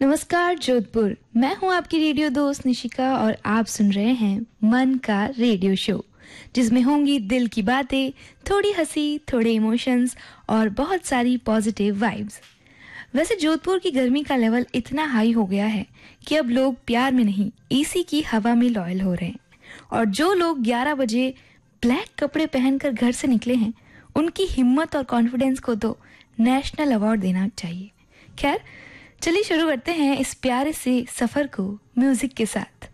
नमस्कार जोधपुर, मैं हूं आपकी रेडियो दोस्त निशिका और आप सुन रहे हैं मन का रेडियो शो, जिसमें होंगी दिल की बातें, थोड़ी हंसी, थोड़े इमोशंस और बहुत सारी पॉजिटिव वाइब्स। वैसे जोधपुर की गर्मी का लेवल इतना हाई हो गया है कि अब लोग प्यार में नहीं एसी की हवा में लॉयल हो रहे हैं। और जो लोग 11 बजे ब्लैक कपड़े पहनकर घर से निकले हैं, उनकी हिम्मत और कॉन्फिडेंस को तो नेशनल अवार्ड देना चाहिए। खैर, चलिए शुरू करते हैं इस प्यारे से सफर को म्यूजिक के साथ।